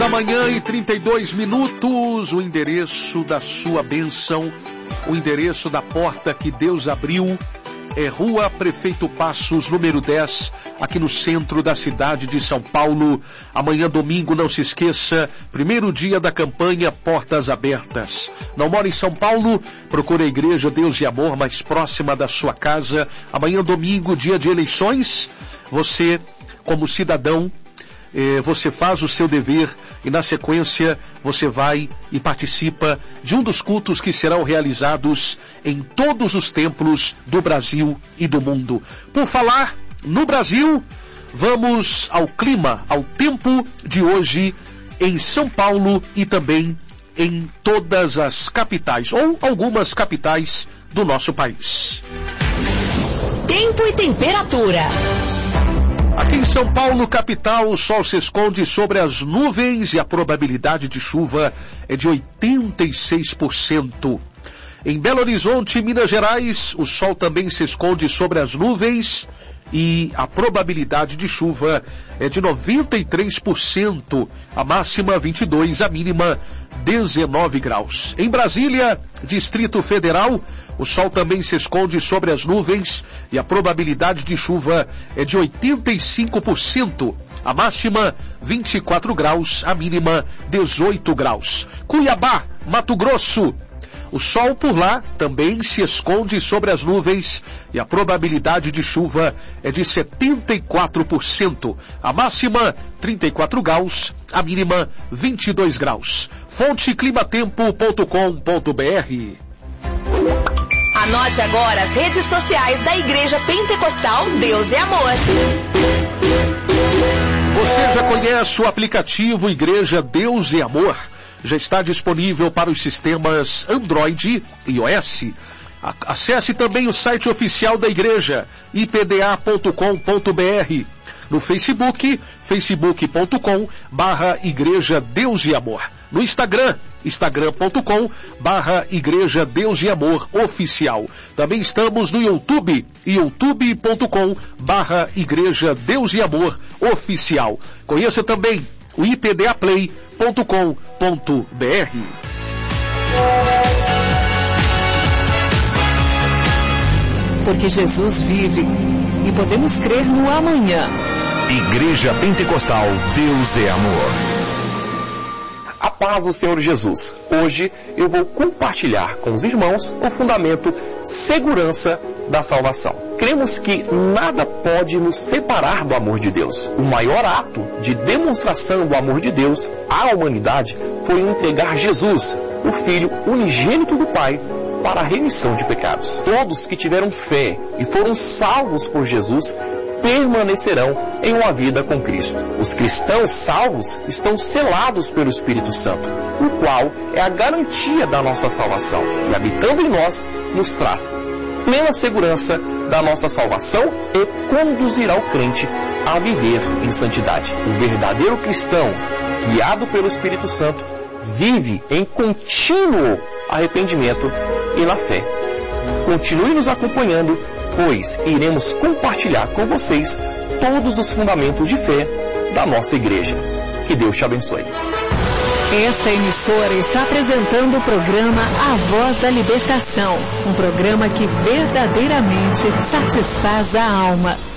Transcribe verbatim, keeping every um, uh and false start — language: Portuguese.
Da manhã e trinta e dois minutos, o endereço da sua bênção, o endereço da porta que Deus abriu é Rua Prefeito Passos, número dez, aqui no centro da cidade de São Paulo. Amanhã, domingo, não se esqueça, primeiro dia da campanha Portas Abertas. Não mora em São Paulo? Procure a Igreja Deus e Amor mais próxima da sua casa. Amanhã, domingo, dia de eleições, você, como cidadão, Eh, você faz o seu dever e na sequência você vai e participa de um dos cultos que serão realizados em todos os templos do Brasil e do mundo. Por falar no Brasil, vamos ao clima, ao tempo de hoje em São Paulo e também em todas as capitais ou algumas capitais do nosso país. Tempo e temperatura. Aqui em São Paulo, capital, o sol se esconde sobre as nuvens e a probabilidade de chuva é de oitenta e seis por cento. Em Belo Horizonte, Minas Gerais, o sol também se esconde sobre as nuvens e a probabilidade de chuva é de noventa e três por cento. A máxima vinte e dois, a mínima dezenove graus. Em Brasília, Distrito Federal, o sol também se esconde sobre as nuvens e a probabilidade de chuva é de oitenta e cinco por cento. A máxima vinte e quatro graus, a mínima dezoito graus. Cuiabá, Mato Grosso, o sol por lá também se esconde sobre as nuvens e a probabilidade de chuva é de setenta e quatro por cento. A máxima, trinta e quatro graus, a mínima, vinte e dois graus. Fonte climatempo ponto com ponto br. Anote agora as redes sociais da Igreja Pentecostal Deus e Amor. Você já conhece o aplicativo Igreja Deus e Amor? Já está disponível para os sistemas Android e iOS. Acesse também o site oficial da igreja, i p d a ponto com ponto b r. No Facebook, facebook ponto com barra Igreja Deus e Amor. No Instagram, instagram ponto com barra Igreja Deus e Amor Oficial. Também estamos no YouTube, youtube ponto com barra Igreja Deus e Amor Oficial. Conheça também o i p d a play ponto com ponto b r. Porque Jesus vive e podemos crer no amanhã. Igreja Pentecostal Deus é Amor. A paz do Senhor Jesus. Hoje eu vou compartilhar com os irmãos o fundamento segurança da salvação. Cremos que nada pode nos separar do amor de Deus. O maior ato de demonstração do amor de Deus à humanidade foi entregar Jesus, o Filho unigênito do Pai, para a remissão de pecados. Todos que tiveram fé e foram salvos por Jesus permanecerão em uma vida com Cristo. Os cristãos salvos estão selados pelo Espírito Santo, o qual é a garantia da nossa salvação, e habitando em nós, nos traz plena segurança da nossa salvação e conduzirá o crente a viver em santidade. O verdadeiro cristão, guiado pelo Espírito Santo, vive em contínuo arrependimento e na fé. Continue nos acompanhando, pois iremos compartilhar com vocês todos os fundamentos de fé da nossa igreja. Que Deus te abençoe. Esta emissora está apresentando o programa A Voz da Libertação, um programa que verdadeiramente satisfaz a alma.